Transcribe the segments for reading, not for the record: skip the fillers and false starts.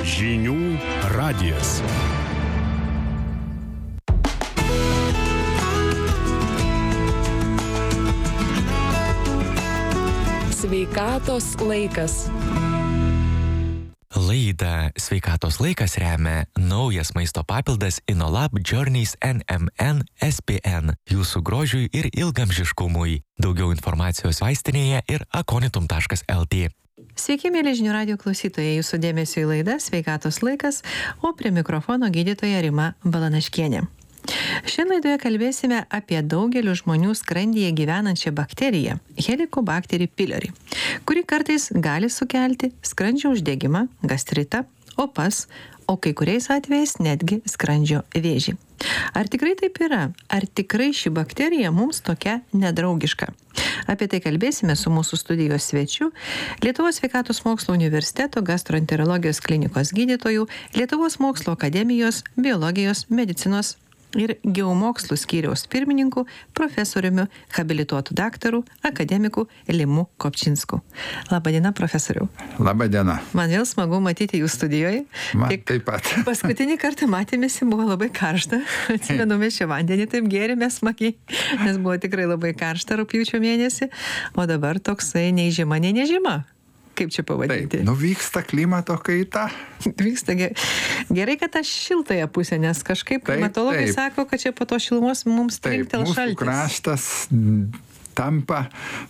Žinių radijas. Sveikatos laikas. Laidą Sveikatos laikas remia naujas maisto papildas InnoLab Journeys NMN SPN jūsų grožiui ir ilgamžiškumui. Daugiau informacijos vaistinėje ir aconitum.lt. Sveiki, mėly žinių radijo klausytojai, jūsų dėmesio į laidą Sveikatos laikas, o prie mikrofono gydytoja Rima Balanaškienė. Šiandien laidoje kalbėsime apie daugelio žmonių skrandyje gyvenančią bakteriją Helicobacter pylori, kuri kartais gali sukelti skrandžio uždegimą, gastritą, opas, o kai kuriais atvejais netgi skrandžio vėžį. Ar tikrai taip yra? Ar tikrai ši bakterija mums tokia nedraugiška? Apie tai kalbėsime su mūsų studijos svečiu, Lietuvos sveikatos mokslo universiteto gastroenterologijos klinikos gydytoju, Lietuvos mokslo akademijos biologijos, medicinos ir geomokslų skyriaus pirmininku, profesoriumi, habilituotu daktaru, akademiku Limu Kopčinsku. Labadiena, profesoriau. Labadiena. Man vėl smagu matyti jūs studijoje. Man taip pat. Paskutinį kartą matėmėsi, buvo labai karšta. Atsimenu, mes čia vandenį taip gėrėme smagiai, nes buvo tikrai labai karšta rugpjūčio mėnesį, o dabar toksai nei žiema, nei nežiema. Kaip čia pavadinti? Taip, vyksta klimato kaita. Vyksta gerai, kad tą šiltąją pusę, nes kažkaip klimatologai sako, kad čia po to šilumos mums trinktel šaltis. Mūsų kraštas tampa,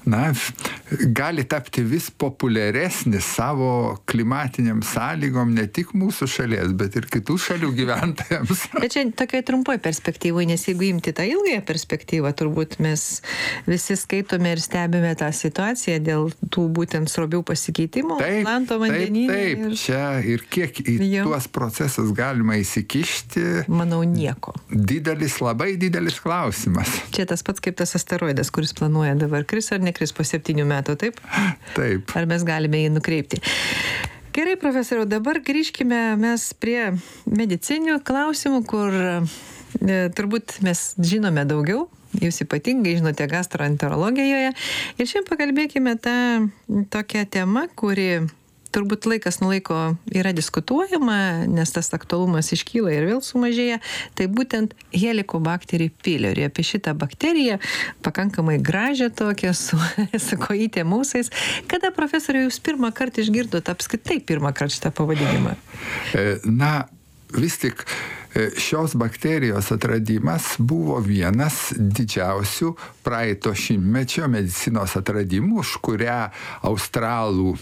gali tapti vis populiaresnis savo klimatiniam sąlygom ne tik mūsų šalies, bet ir kitų šalių gyventojams. Bet čia tokiai trumpai perspektyvai, nes jeigu imti tą ilgąją perspektyvą, turbūt mes visi skaitome ir stebime tą situaciją dėl tų būtent srovių pasikeitimų Atlanto vandenyne. Taip, čia ir kiek į tuos procesus galima įsikišti. Manau, nieko. Labai didelis klausimas. Čia tas pats kaip tas asteroidas, kuris planuoja dabar kris ar nekris po 7 metų, taip? Taip. Ar mes galime jį nukreipti? Gerai, profesoriau, dabar grįžkime mes prie medicinių klausimų, kur turbūt mes žinome daugiau. Jūs ypatingai žinote gastroenterologijoje. Ir šiandien pakalbėkime tą tokią temą, kuri turbūt laikas nuo laiko yra diskutuojama, nes tas aktualumas iškyla ir vėl sumažėja. Tai būtent Helicobacter pylori. Apie šitą bakteriją, pakankamai gražią tokią, su kojytėm ūsais. Kada, profesoriau, jūs pirmą kartą išgirdot apskritai pirmą kartą šitą pavadinimą? Vis tik šios bakterijos atradimas buvo vienas didžiausių praeito šimtmečio medicinos atradimų, už kurią australų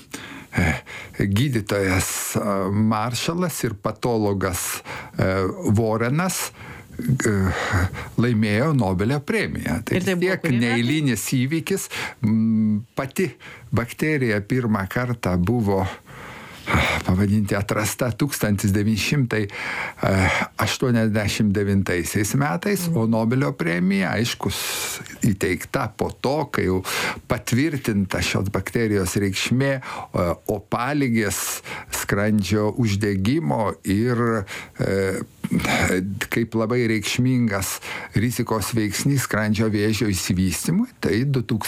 gydytojas Maršalas ir patologas Vorenas laimėjo Nobelio premiją. Tai tiek neeilinis įvykis. Pati bakterija pirmą kartą buvo atrasta 1989 metais, o Nobelio premija, aiškus, įteikta po to, kai jau patvirtinta šios bakterijos reikšmė opaligės, skrandžio uždegimo ir kaip labai reikšmingas rizikos veiksnys skrandžio vėžio įsivystymui, tai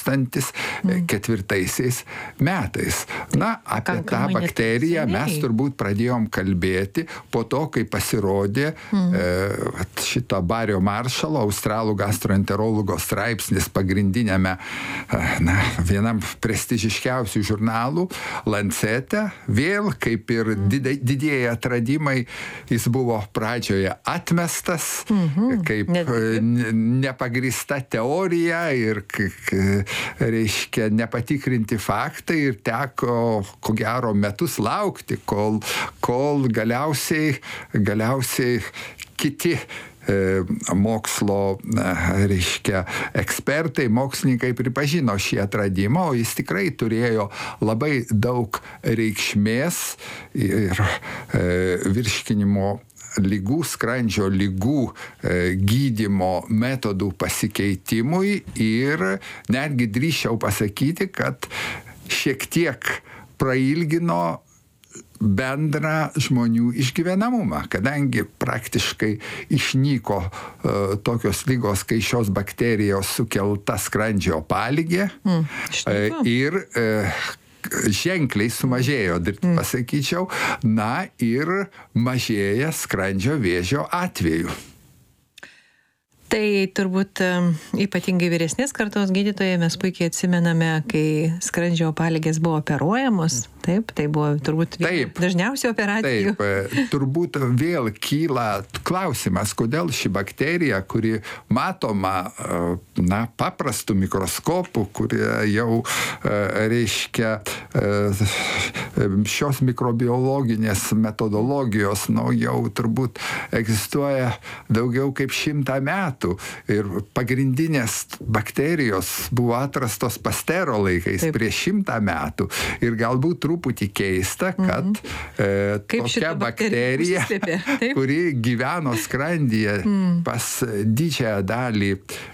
2004 metais. Apie tą bakteriją mes turbūt pradėjom kalbėti po to, kai pasirodė šito Barrio Marshalo, australų gastroenterologo straipsnis pagrindiniame, vienam prestižiškiausių žurnalų, Lancete. Vėl, kaip ir didieji atradimai, jis buvo pradžioje atmestas, kaip nepagrįsta teorija ir, reiškia, nepatikrinti faktai, ir teko, ko gero, metus laukti, kol galiausiai kiti mokslo, reiškia, ekspertai, mokslininkai pripažino šį atradimą, o jis tikrai turėjo labai daug reikšmės ir virškinimo lygų, skrandžio lygų gydymo metodų pasikeitimui, ir netgi drįsčiau pasakyti, kad šiek tiek prailgino bendrą žmonių išgyvenamumą, kadangi praktiškai išnyko tokios ligos, kai šios bakterijos sukelta skrandžio opaligė ir ženkliai sumažėjo, pasakyčiau, na ir mažėja skrandžio vėžio atveju. Tai turbūt ypatingai vyresnės kartos gydytojai mes puikiai atsimename, kai skrandžio opaligės buvo operuojamos. Taip, tai buvo turbūt dažniausiai operacijų. Taip, turbūt vėl kyla klausimas, kodėl ši bakterija, kuri matoma paprastų mikroskopų, kurie jau reiškia šios mikrobiologinės metodologijos, jau turbūt egzistuoja daugiau kaip 100 metų. Ir pagrindinės bakterijos buvo atrastos Pastero laikais prieš 100 metų. Ir galbūt truputį keista, kad tokia bakterija, kuri gyveno skrandyje pas didžiąją dalį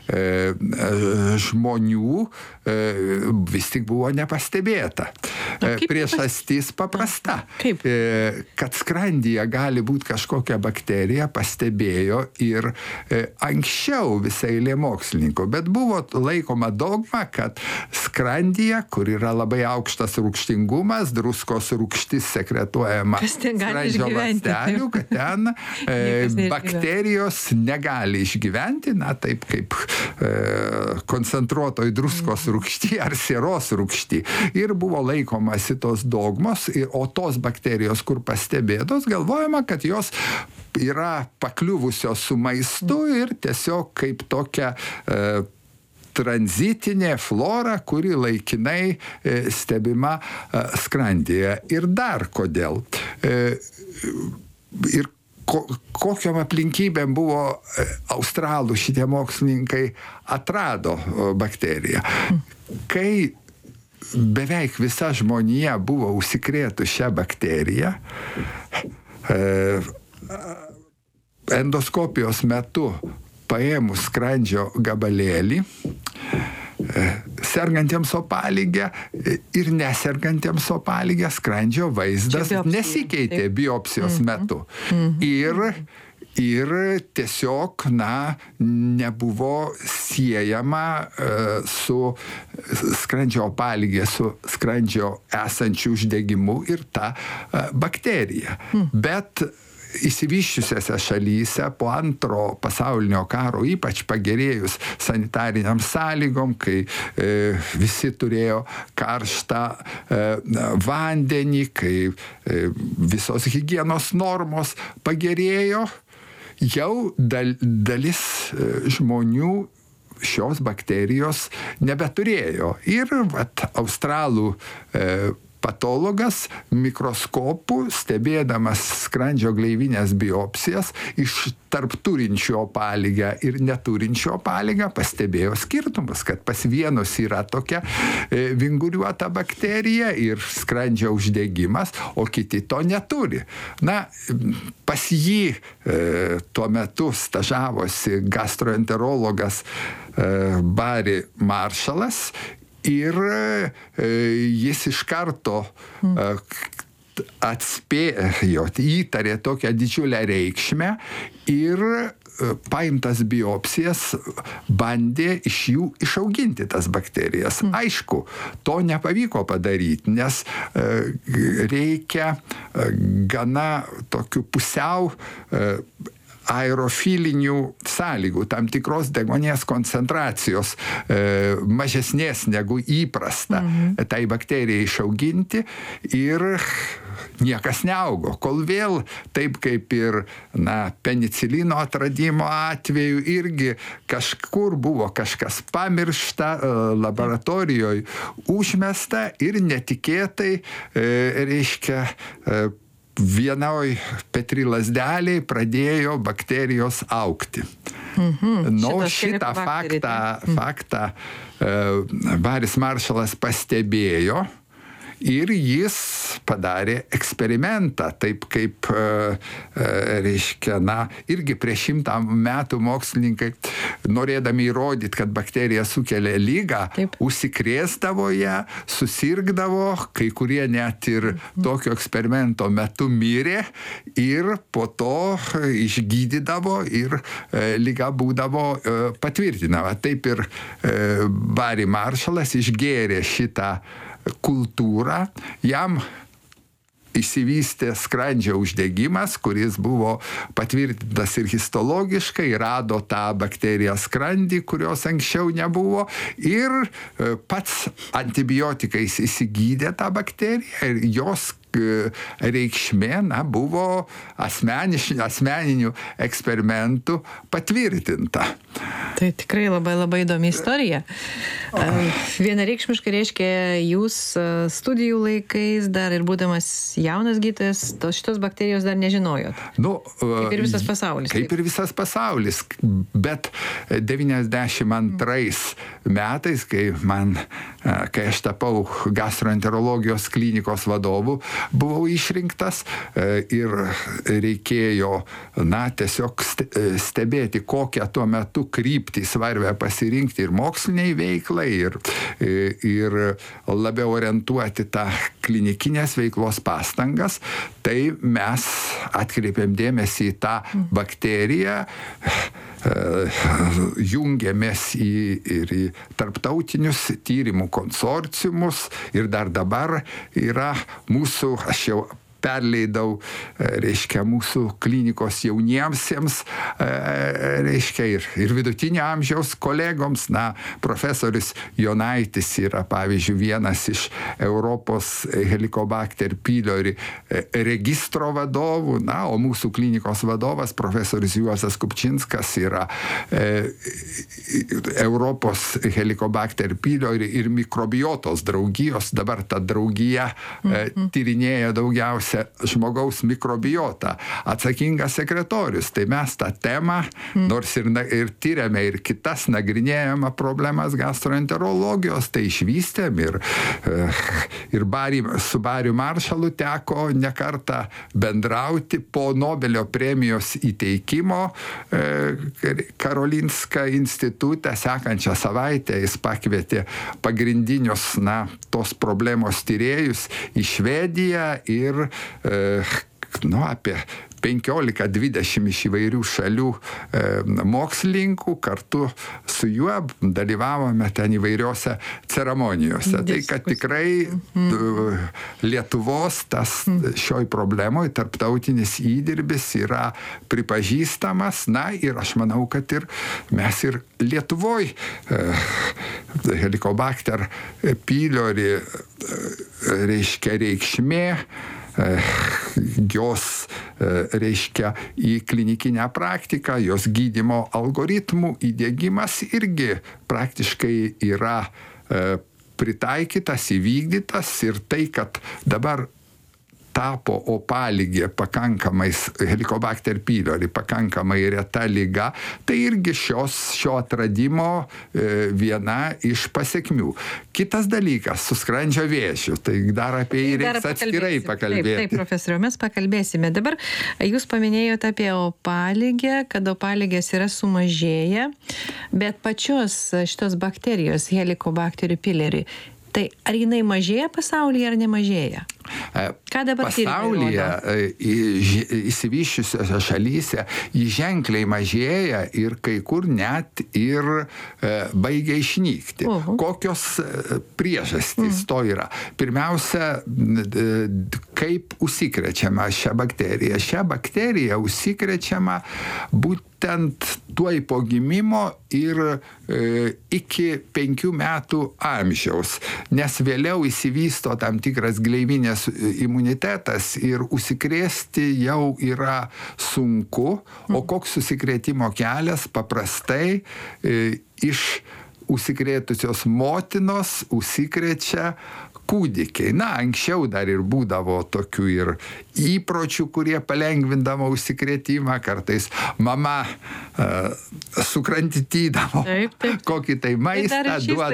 žmonių, vis tik buvo nepastebėta. Priežastis paprasta. Kad skrandyje gali būti kažkokia bakterija, pastebėjo ir anksčiau visai eilė mokslininkų, bet buvo laikoma dogma, kad skrandyje, kur yra labai aukštas rūgštingumas, druskos rūgštis sekretuojama skrandžio ląstelių, kad ten bakterijos negali išgyventi, taip kaip koncentruotoj druskos rūgšty ar sieros rūgšty. Ir buvo laikomasi tos dogmos, o tos bakterijos, kur pastebėtos, galvojama, kad jos yra pakliuvusios su maistu ir tiesiog kaip tokia tranzitinė flora, kuri laikinai stebima skrandyje. Ir dar kodėl. Ir kokiom aplinkybėm buvo australų šitie mokslininkai atrado bakteriją. Kai beveik visa žmonija buvo užsikrėtus šią bakteriją, endoskopijos metu paėmus skrandžio gabalėlį, sergantiems opaligę ir nesergantiems opaligę skrandžio vaizdas nesikeitė biopsijos metu. Ir tiesiog, nebuvo siejama su skrandžio opaligė, su skrandžio esančiu uždegimu ir ta bakterija. Bet išsivysčiusiose šalyse po Antro pasaulinio karo, ypač pagerėjus sanitariniam sąlygom, kai visi turėjo karštą vandenį, kai visos higienos normos pagerėjo, jau dalis žmonių šios bakterijos nebeturėjo. Ir australų patologas mikroskopu, stebėdamas skrandžio gleivinės biopsijas, iš tarp turinčių opaligę ir neturinčių opaligę pastebėjo skirtumus, kad pas vienus yra tokia vinguriuota bakterija ir skrandžio uždegimas, o kiti to neturi. Pas jį tuo metu stažavosi gastroenterologas Barry Marshallas, ir jis iš karto atspėjo, įtarė tokią didžiulę reikšmę ir paimtas biopsijas bandė iš jų išauginti tas bakterijas. Aišku, to nepavyko padaryti, nes reikia gana tokių pusiau aerofilinių sąlygų, tam tikros deguonies koncentracijos mažesnės negu įprasta tai bakterijai išauginti ir niekas neaugo. Kol vėl, taip kaip ir penicilino atradimo atveju, irgi kažkur buvo kažkas pamiršta, laboratorijoje užmesta ir netikėtai, reiškia, vienoj Petri lazdeliai pradėjo bakterijos augti. Šitą faktą Barrys Marshallas pastebėjo ir jis padarė eksperimentą, taip kaip, reiškia, irgi prieš 100 metų mokslininkai, norėdami įrodyti, kad bakterija sukelia ligą, užsikrėsdavo ją, susirgdavo, kai kurie net ir tokio eksperimento metu mirė ir po to išgydydavo ir liga būdavo patvirtinama. Taip ir Barry Marshallas išgėrė šitą kultūrą, jam išsivystė skrandžio uždegimas, kuris buvo patvirtintas ir histologiškai, rado tą bakteriją skrandį, kurios anksčiau nebuvo, ir pats antibiotikais įsigydė tą bakteriją ir jos reikšmė buvo asmeninių eksperimentų patvirtinta. Tai tikrai labai labai įdomi istorija. Vienareikšmiškai reiškia, jūs studijų laikais dar ir būdamas jaunas gydytojas, šitos bakterijos dar nežinojot. Kaip ir visas pasaulis. Kaip ir visas pasaulis. Bet 92 metais, kai aš tapau gastroenterologijos klinikos vadovu, buvau išrinktas ir reikėjo, tiesiog stebėti, kokią tuo metu kryptį svarbią pasirinkti ir moksliniai veiklai, ir labiau orientuoti tą klinikinės veiklos pastangas, tai mes atkreipėm dėmesį į tą bakteriją, jungiamės ir į tarptautinius tyrimų konsorciumus ir dar dabar yra mūsų, aš jau perleidau, reiškia, mūsų klinikos jauniemsiems, reiškia, ir vidutinio amžiaus kolegoms. Profesorius Jonaitis yra, pavyzdžiui, vienas iš Europos Helicobacter pylori registro vadovų, o mūsų klinikos vadovas, profesorius Juozas Kupčinskas, yra Europos Helicobacter pylori ir mikrobiotos draugijos. Dabar ta draugija tyrinėja daugiausia žmogaus mikrobiotą, atsakingas sekretorius. Tai mes tą temą, nors ir tyriame ir kitas nagrinėjama problemas gastroenterologijos, tai išvystėm ir su Bariu Maršalu teko nekartą bendrauti po Nobelio premijos įteikimo Karolinska institute. Sekančią savaitę jis pakvietė pagrindinius tos problemos tyrėjus į Švediją ir apie 15-20 iš įvairių šalių mokslininkų, kartu su juo dalyvavome ten įvairiose ceremonijose. Tai kad tikrai Lietuvos šioj problemoj tarptautinis įdirbis yra pripažįstamas, ir aš manau, kad ir mes ir Lietuvoj Helicobacter pylori reiškia reikšmė, jos reiškia į klinikinę praktiką, jos gydymo algoritmų įdiegimas irgi praktiškai yra pritaikytas, įvykdytas, ir tai, kad dabar tapo opaligė Helicobacter pylori pakankamai reta liga, tai irgi šio atradimo viena iš pasekmių. Kitas dalykas su skrandžio vėžiu, tai dar apie jį reiks atskirai pakalbėti. Taip, profesoriau, mes pakalbėsime. Dabar jūs paminėjote apie opaligę, kad opaligės yra sumažėję, bet pačios šitos bakterijos Helicobacter pylori, tai ar jinai mažėja pasaulyje ar nemažėja? Ką dabar pasaulyje išsivysčiusiose šalyse ji ženkliai mažėja ir kai kur net ir baigia išnykti. Kokios priežastys to yra? Pirmiausia, kaip užsikrečiama šią bakteriją? Šią bakteriją užsikrečiama būtent tuoj po gimimo ir iki 5 metų amžiaus, nes vėliau įsivysto tam tikras gleivinės imunitetas ir užsikrėsti jau yra sunku, o koks užsikrėtimo kelias paprastai iš užsikrėtusios motinos užsikrečia kūdikiai. Anksčiau dar ir būdavo tokių ir įpročių, kurie palengvindavo užsikrėtimą, kartais mama sukrantytydavo kokį tai maistą,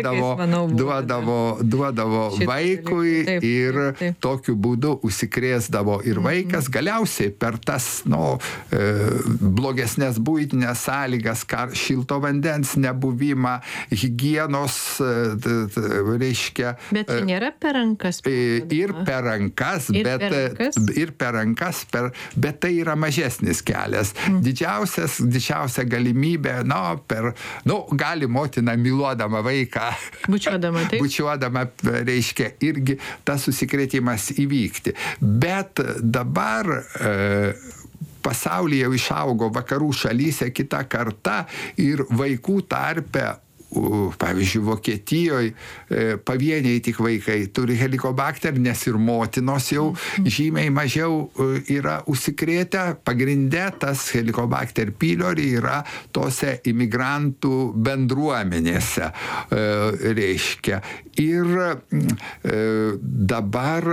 duodavo vaikui ir tokiu būdu užsikrėsdavo ir vaikas. Galiausiai per tas blogesnės buitinės sąlygas, šilto vandens nebuvimą, higienos, reiškia... Bet čia nėra per rankas. Ir per rankas, bet tai yra mažesnis kelias. Didžiausia galimybė, gali motina myluodama vaiką, bučiuodama, reiškia, irgi tas susikrėtimas įvykti. Bet dabar pasaulyje jau išaugo vakarų šalyse kita karta ir vaikų tarpe, pavyzdžiui, Vokietijoje pavieniai tik vaikai turi helikobakter, nes ir motinos jau žymiai mažiau yra užsikrėtę. Pagrinde tas helikobakter pylori yra tose imigrantų bendruomenėse, reiškia. Ir dabar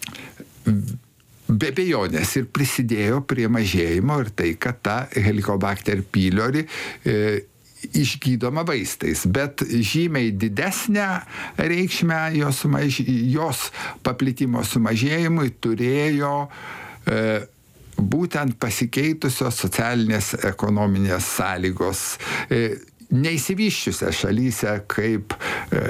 be abejonės ir prisidėjo prie mažėjimo ir tai, kad ta helikobakter pylori išgydoma vaistais, bet žymiai didesnę reikšmę jos paplitimo sumažėjimui turėjo būtent pasikeitusios socialinės ekonominės sąlygos neįsivysčiusiose šalyse kaip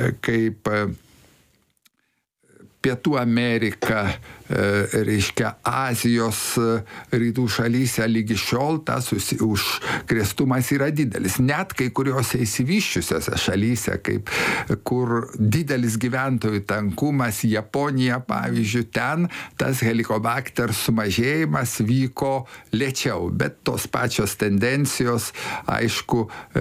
Pietų Amerika, reiškia Azijos rytų šalyse lygi šiol tas užkrėstumas yra didelis. Net kai kuriuose įsivysčiusiose šalyse, kur didelis gyventojų tankumas, Japonija, pavyzdžiui, ten tas helikobakter sumažėjimas vyko lėčiau, bet tos pačios tendencijos, aišku,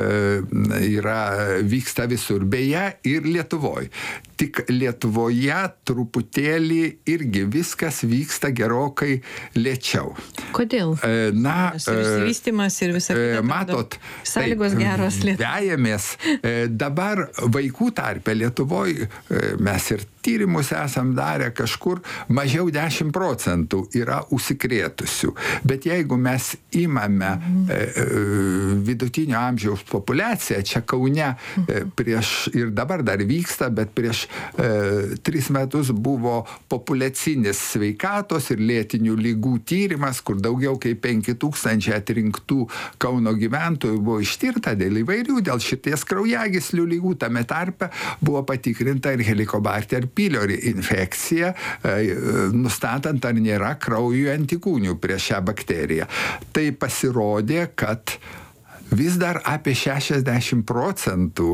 vyksta visur. Beje, ir Lietuvoje. Tik Lietuvoje truputėlį irgi viskas vyksta gerokai lėčiau. Kodėl? Išsivystymas ir visa kita. Matot, sąlygos geros Lietuvoje. Vejamės. Dabar vaikų tarpe Lietuvoje mes ir tyrimus esam darę kažkur mažiau 10% yra užsikrėtusių. Bet jeigu mes imame vidutinio amžiaus populiaciją, čia Kaune ir dabar dar vyksta, bet prieš 3 metus buvo populiacinis sveikatos ir lėtinių lygų tyrimas, kur daugiau kaip 5000 atrinktų Kauno gyventojų buvo ištirta dėl įvairių, dėl širdies kraujagyslių lygų, tame tarpe buvo patikrinta ir helikobakter pylori infekcija, nustatant, ar nėra kraujų antikūnių prieš šią bakteriją. Tai pasirodė, kad vis dar apie 60%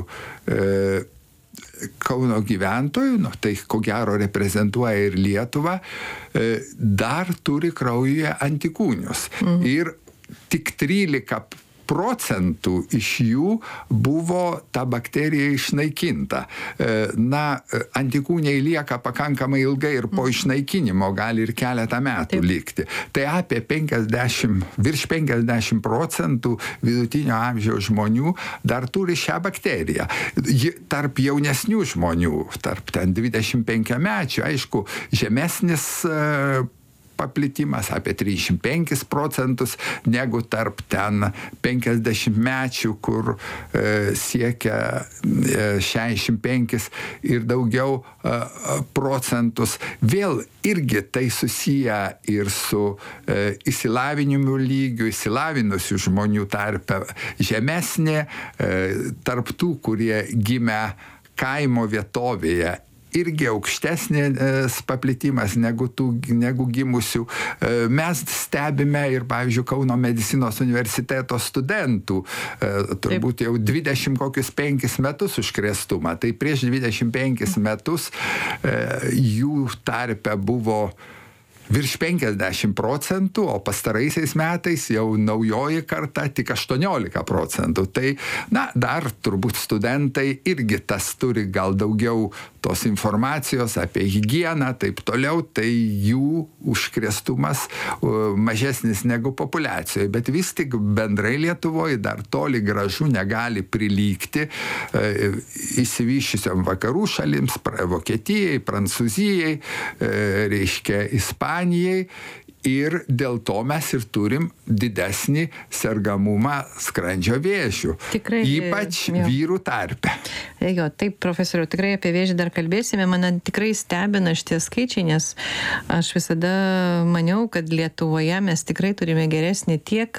Kauno gyventojų, tai ko gero reprezentuoja ir Lietuvą, dar turi kraujuje antikūnius. Ir tik 13% iš jų buvo ta bakterija išnaikinta. Antikūniai lieka pakankamai ilgai ir po išnaikinimo gali ir keletą metų likti. Tai apie virš 50% vidutinio amžiaus žmonių dar turi šią bakteriją. Tarp jaunesnių žmonių, tarp 25-mečių, aišku, žemesnis paplitimas apie 35% negu tarp ten 50-mečių, kur siekia 65 ir daugiau procentus. Vėl irgi tai susiję ir su išsilavinimu lygiu, išsilavinusių žmonių tarpe žemesnė, tarp tų, kurie gimė kaimo vietovėje, irgi aukštesnės paplitimas negu gimusių. Mes stebime ir, pavyzdžiui, Kauno medicinos universiteto studentų, turbūt jau 25 metus užkrėstumą. Tai prieš 25 metus jų tarpe buvo virš 50%, o pastaraisiais metais jau naujoji karta tik 18%. Tai, dar turbūt studentai irgi tas turi gal daugiau tos informacijos apie higieną, taip toliau, tai jų užkrėstumas mažesnis negu populiacijoje. Bet vis tik bendrai Lietuvoje dar toli gražu negali prilygti išsivysčiusiam vakarų šalims, Vokietijai, Prancūzijai, reiškia Ispanijai. ir dėl to mes ir turim didesnį sergamumą skrandžio vėžiu. Tikrai, ypač vyrų tarpe. Jo, taip, profesoriau, tikrai apie vėžį dar kalbėsime. Mane tikrai stebina šitie skaičiai, nes aš visada maniau, kad Lietuvoje mes tikrai turime geresnį tiek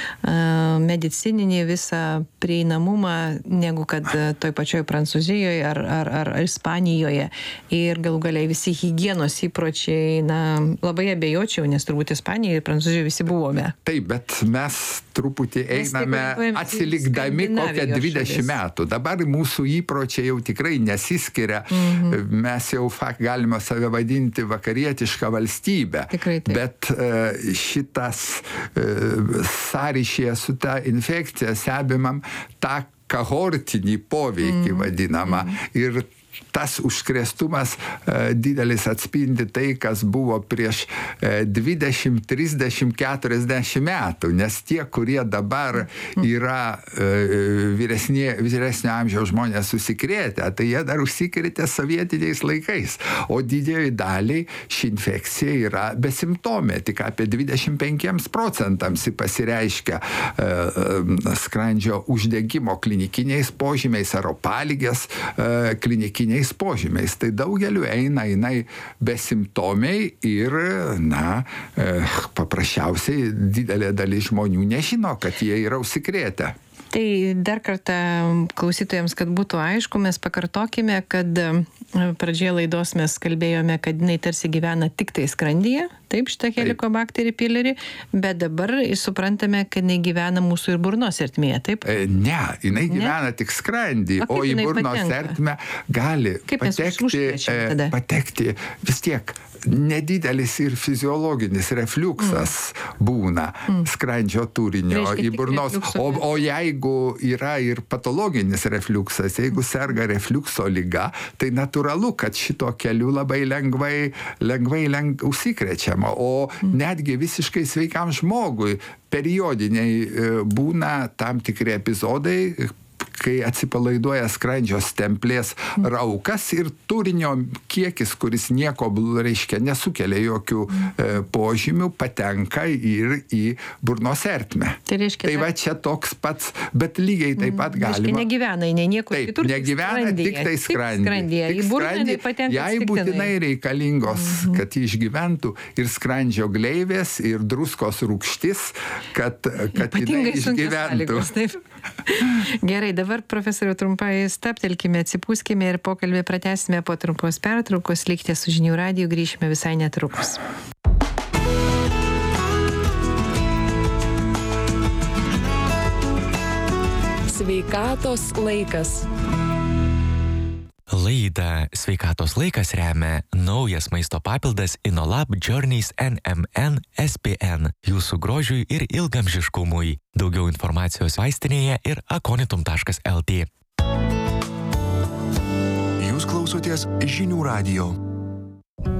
medicininį visą prieinamumą, negu kad toj pačioj Prancūzijoje ar Ispanijoje. Ir galų galiai visi higienos įpročiai, labai abejočiau, nes turbūt Ispanijoje ir Prancūzijoje visi buvome. Taip, bet mes truputį einame atsilikdami kokią 20 metų. Dabar mūsų įpročiai jau tikrai nesiskiria. Mes jau galime save vadinti vakarietišką valstybę. Tikrai taip. Bet šitas sąryšyje su ta infekcija stebimam tą kohortinį poveikį vadinamą. Ir tas užkrėstumas didelis atspindi tai, kas buvo prieš 20, 30, 40 metų, nes tie, kurie dabar yra vyresnio amžiaus žmonės susikrėtę, tai jie dar užsikrėtė sovietiniais laikais, o didėjai daliai ši infekcija yra besimptomė, tik apie 25% pasireiškia skrandžio uždegimo klinikiniais požymiais ar opaligės klinikiniais požymiais. Tai daugeliu eina besimptomiai ir, paprasčiausiai didelė dalis žmonių nežino, kad jie yra užsikrėtę. Tai dar kartą klausytojams, kad būtų aišku, mes pakartokime, kad pradžioje laidos mes kalbėjome, kad jinai tarsi gyvena tik tai skrandyje, taip, šitą Helicobacter pylori, bet dabar suprantame, kad jinai gyvena mūsų ir burnos ertmėje, taip? Ne, jinai gyvena tik skrandy, o į burnos ertmę gali patekti vis tiek. Nedidelis ir fiziologinis refliuksas būna skrandžio turinio į burnos. O jeigu yra ir patologinis refliuksas, jeigu serga refliukso liga, tai natūralu, kad šito keliu labai lengvai užsikrečiama. O netgi visiškai sveikam žmogui periodiniai būna tam tikri epizodai, kai atsipalaiduoja skrandžio stemplės raukas ir turinio kiekis, kuris nieko, reiškia, nesukelia jokių požymių, patenka ir į burnos ertmę. Tai va čia toks pats, bet lygiai taip pat galima. Reiškia, negyvena, niekur kitur. Taip, negyvena tik tai skrandyje. Jai būtinai reikalingos, kad išgyventų ir skrandžio gleivės, ir druskos rūgštis, kad jinai išgyventų. Gerai, dabar, profesoriau, trumpai stabtelkime, atsipūskime ir pokalbį pratęsime po trumpos pertraukos. Likite su Žinių radiju, grįšime visai netrukus. Sveikatos laikas. Laidą Sveikatos laikas remia naujas maisto papildas InnoLab Journeys NMN SPN jūsų grožiui ir ilgamžiškumui. Daugiau informacijos vaistinėje ir aconitum.lt. Jūs klausotės Žinių radijo.